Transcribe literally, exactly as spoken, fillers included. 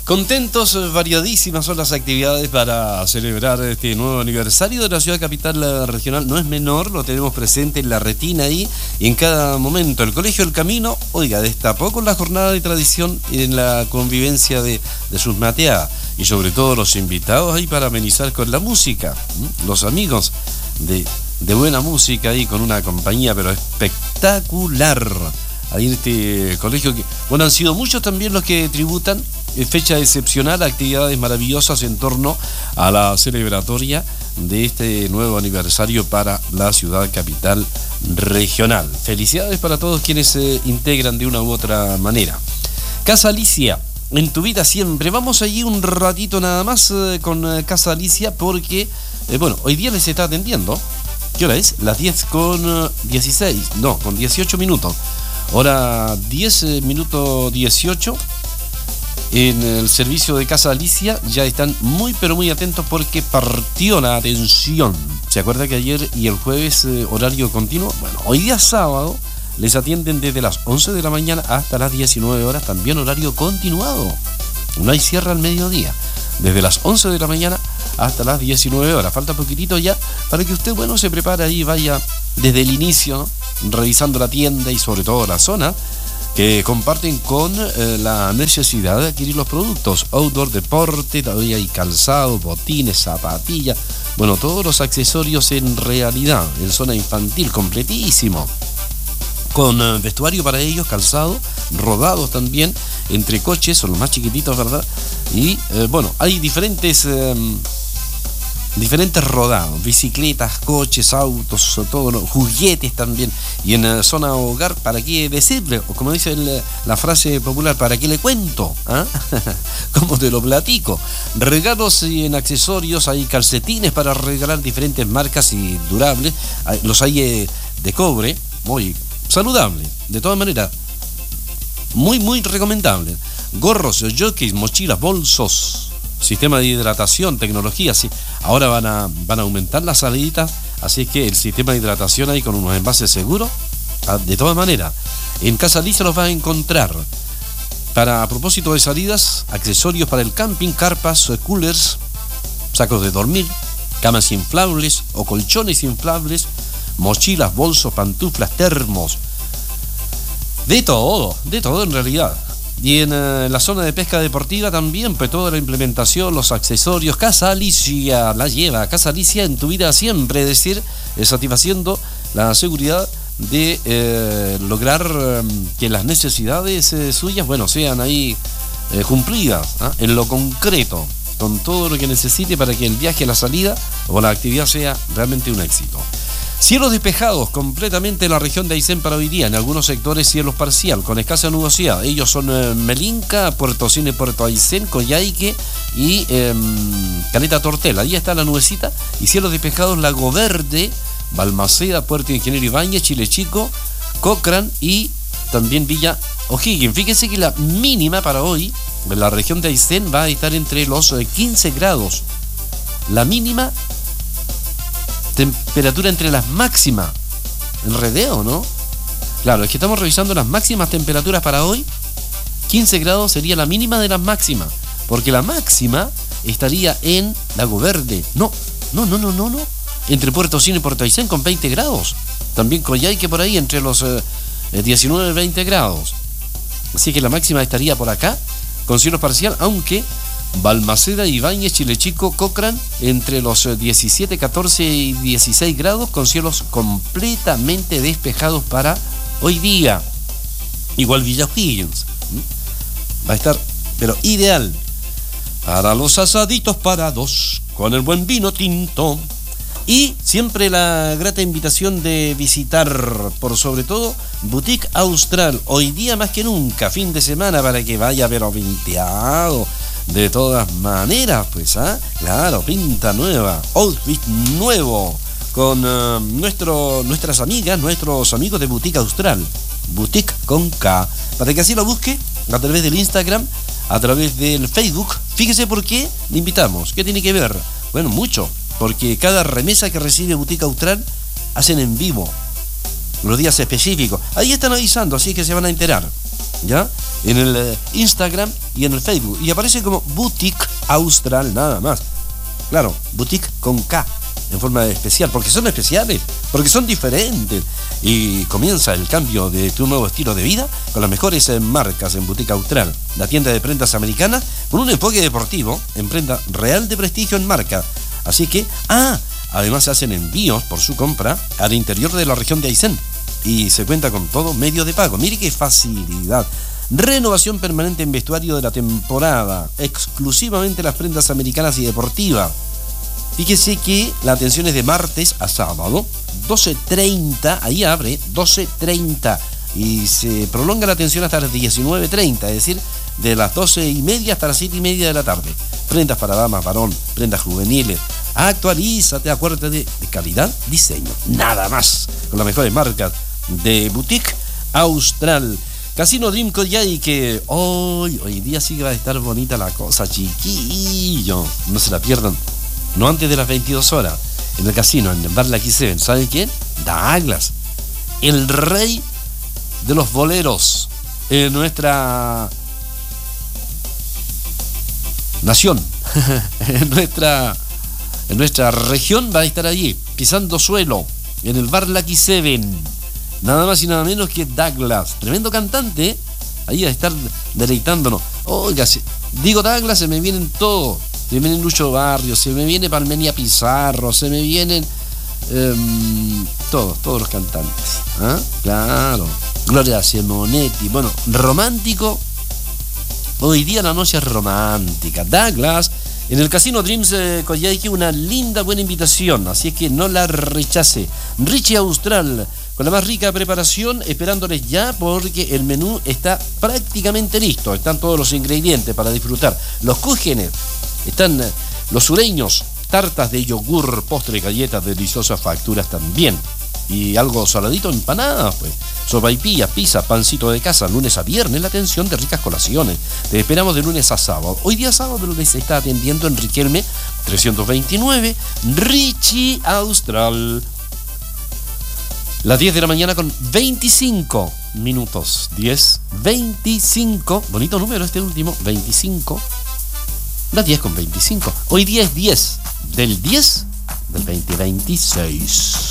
Contentos, variadísimas son las actividades para celebrar este nuevo aniversario de la ciudad capital regional. No es menor, lo tenemos presente en la retina ahí y en cada momento. El Colegio El Camino, oiga, destapó con la jornada de tradición en la convivencia de, de sus mateadas. Y sobre todo los invitados ahí para amenizar con la música. Los amigos de, de buena música ahí con una compañía pero espectacular. Ahí en este colegio que, bueno, han sido muchos también los que tributan fecha excepcional, actividades maravillosas en torno a la celebratoria de este nuevo aniversario para la ciudad capital regional. Felicidades para todos quienes se integran de una u otra manera. Casa Alicia, en tu vida siempre. Vamos allí un ratito nada más eh, con eh, Casa Alicia porque, eh, bueno, hoy día les está atendiendo. ¿Qué hora es? Las diez con dieciséis, no, con dieciocho minutos. Hora diez, minuto dieciocho. En el servicio de Casa Alicia ya están muy pero muy atentos porque partió la atención. ¿Se acuerda que ayer y el jueves eh, horario continuo? Bueno, hoy día sábado les atienden desde las once de la mañana hasta las diecinueve horas, también horario continuado. No hay cierre al mediodía. Desde las once de la mañana hasta las diecinueve horas. Falta poquitito ya para que usted, bueno, se prepare ahí y vaya desde el inicio, ¿no?, revisando la tienda y sobre todo la zona que comparten con eh, la necesidad de adquirir los productos outdoor, deporte, todavía hay calzado, botines, zapatillas, bueno, todos los accesorios en realidad, en zona infantil, completísimo, con eh, vestuario para ellos, calzado, rodados también, entre coches, son los más chiquititos, ¿verdad? Y eh, bueno, hay diferentes... Eh, diferentes rodados, bicicletas, coches, autos, todo, ¿no?, juguetes también. Y en la zona hogar, ¿para qué decirle? O como dice el, la frase popular, ¿para qué le cuento? ¿Ah? ¿Cómo te lo platico? Regalos y en accesorios, hay calcetines para regalar diferentes marcas y durables. Los hay de cobre, muy saludable, de todas maneras. Muy, muy recomendable. Gorros, jockeys, mochilas, bolsos. Sistema de hidratación, tecnología, sí. Ahora van a, van a aumentar las saliditas, así que el sistema de hidratación ahí con unos envases seguros. De todas maneras, en Casa Alicia los vas a encontrar. Para a propósito de salidas, accesorios para el camping, carpas, coolers, sacos de dormir, camas inflables o colchones inflables, mochilas, bolsos, pantuflas, termos. De todo, de todo en realidad. Y en uh, la zona de pesca deportiva también, pues toda la implementación, los accesorios. Casa Alicia la lleva. Casa Alicia en tu vida siempre, es decir, eh, satisfaciendo la seguridad de eh, lograr eh, que las necesidades eh, suyas, bueno, sean ahí eh, cumplidas, ¿eh? En lo concreto, con todo lo que necesite para que el viaje, la salida o la actividad sea realmente un éxito. Cielos despejados completamente en la región de Aysén para hoy día. En algunos sectores cielos parcial, con escasa nubosidad. Ellos son eh, Melinca, Puerto Cine, Puerto Aysén, Coyhaique y eh, Caleta Tortel. Ahí está la nubecita. Y cielos despejados, Lago Verde, Balmaceda, Puerto Ingeniero Ibáñez, Chile Chico, Cochrane y también Villa O'Higgins. Fíjense que la mínima para hoy en la región de Aysén va a estar entre los quince grados. La mínima temperatura entre las máximas. Enredeo, ¿no? Claro, es que estamos revisando las máximas temperaturas para hoy. quince grados sería la mínima de las máximas, porque la máxima estaría en Lago Verde. No, no, no, no, no, no. Entre Puerto Cine y Puerto Aysén con veinte grados. También Coyhaique por ahí entre los eh, diecinueve y veinte grados. Así que la máxima estaría por acá, con cielo parcial, aunque Balmaceda, Ibáñez, Chile Chico, Cochrane entre los diecisiete, catorce y dieciséis grados, con cielos completamente despejados para hoy día. Igual Villa O'Higgins va a estar, pero ideal para los asaditos para dos con el buen vino tinto. Y siempre la grata invitación de visitar, por sobre todo, Boutique Austral. Hoy día más que nunca, fin de semana, para que vaya pero pinteado. De todas maneras, pues, ¿ah? ¿eh? Claro, pinta nueva, outfit nuevo, con uh, nuestro, nuestras amigas, nuestros amigos de Boutique Austral. Boutique con K. Para que así lo busque a través del Instagram, a través del Facebook. Fíjese por qué le invitamos. ¿Qué tiene que ver? Bueno, mucho. Porque cada remesa que recibe Boutique Austral hacen en vivo los días específicos. Ahí están avisando, así que se van a enterar, ¿ya? en el Instagram y en el Facebook. Y aparece como Boutique Austral, nada más. Claro, Boutique con K, en forma especial, porque son especiales, porque son diferentes. Y comienza el cambio de tu nuevo estilo de vida con las mejores marcas en Boutique Austral, la tienda de prendas americana con un enfoque deportivo en prenda real de prestigio en marca. Así que, ah, además se hacen envíos por su compra al interior de la región de Aysén y se cuenta con todo medio de pago. Mire qué facilidad. Renovación permanente en vestuario de la temporada, exclusivamente las prendas americanas y deportivas. Fíjese que la atención es de martes a sábado, doce treinta, ahí abre, doce treinta, y se prolonga la atención hasta las diecinueve treinta, es decir, de las doce y media hasta las siete y media de la tarde. Prendas para damas, varón, prendas juveniles. Actualízate, acuérdate de, de calidad, diseño, nada más, con las mejores marcas de Boutique Austral. Casino Dream Coyhai, que hoy, hoy día sí que va a estar bonita la cosa, chiquillo, no se la pierdan. No antes de las veintidós horas, en el casino, en el Bar Lucky Seven. ¿Saben quién? Douglas, el rey de los boleros en nuestra nación, en nuestra, en nuestra región. Va a estar allí, pisando suelo, en el Bar Lucky Seven. Nada más y nada menos que Douglas, tremendo cantante, ¿eh? Ahí va a estar deleitándonos. Oiga, si digo Douglas, se me vienen todos. Se me viene Lucho Barrios, se me viene Palmenia Pizarro, se me vienen eh, todos, todos los cantantes. ¿Ah? Claro. Gloria Simonetti. Bueno, romántico. Hoy día la noche es romántica. Douglas, en el Casino Dreams eh, Coyhai, una linda, buena invitación. Así es que no la rechace. Richie Austral, con la más rica preparación, esperándoles ya porque el menú está prácticamente listo. Están todos los ingredientes para disfrutar. Los cúgenes. Están los sureños, tartas de yogur, postre, galletas, deliciosas facturas también. Y algo saladito, empanadas, pues. Sopaipillas, pizza, pancito de casa, lunes a viernes, la atención de ricas colaciones. Te esperamos de lunes a sábado. Hoy día sábado les está atendiendo en Riquelme trescientos veintinueve, Richie Austral. Las diez de la mañana con veinticinco minutos. diez, veinticinco. Bonito número este último, veinticinco. Las diez con veinticinco. Hoy día es diez del diez del veinte veintiséis.